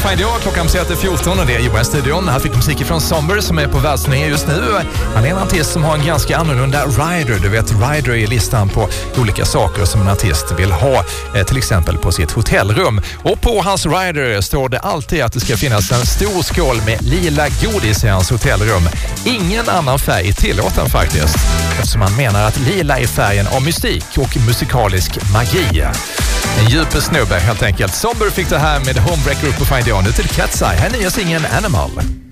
Find You. Klockan säger 14 och det är Johan-studion. Här fick musik från Somber som är på världsturné just nu. Han är en artist som har en ganska annorlunda rider. Du vet, rider är listan på olika saker som en artist vill ha. Till exempel på sitt hotellrum. Och på hans rider står det alltid att det ska finnas en stor skål med lila godis i hans hotellrum. Ingen annan färg tillåten faktiskt. Eftersom man menar att lila är färgen av mystik och musikalisk magi. En djup snubbe helt enkelt. Somber fick det här med Homebreaker upp på Find You. Nu till Cat's Eye. Här är nya singeln Animal.